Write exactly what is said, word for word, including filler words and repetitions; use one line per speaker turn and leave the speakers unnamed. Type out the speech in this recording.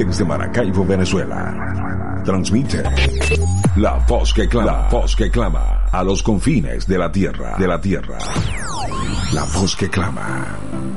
desde Maracaibo, Venezuela. Transmite la voz que clama, la voz que clama a los confines de la tierra, de la tierra. La voz que clama.